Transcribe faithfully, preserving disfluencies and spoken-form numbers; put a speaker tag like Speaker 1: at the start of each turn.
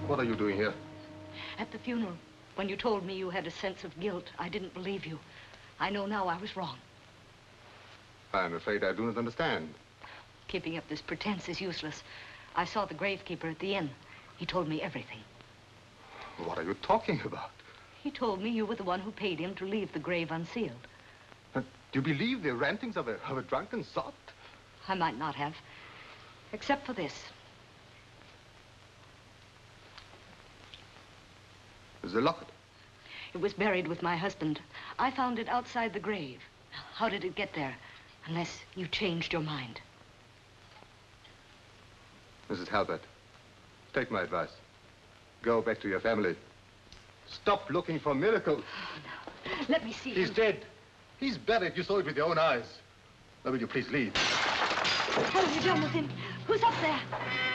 Speaker 1: What are you doing here?
Speaker 2: At the funeral, when you told me you had a sense of guilt, I didn't believe you. I know now I was wrong.
Speaker 1: I'm afraid I do not understand.
Speaker 2: Keeping up this pretense is useless. I saw the gravekeeper at the inn. He told me everything.
Speaker 1: What are you talking about?
Speaker 2: He told me you were the one who paid him to leave the grave unsealed.
Speaker 1: Uh, do you believe the rantings of a, of a drunken sot?
Speaker 2: I might not have, except for this.
Speaker 1: The locket.
Speaker 2: It was buried with my husband. I found it outside the grave. How did it get there? Unless you changed your mind.
Speaker 1: Missus Halbert, take my advice. Go back to your family. Stop looking for miracles.
Speaker 2: Oh, no. Let me see
Speaker 1: He's
Speaker 2: him.
Speaker 1: dead. He's buried. You saw it with your own eyes. Now, will you please leave?
Speaker 2: What have you done with him? Who's up there?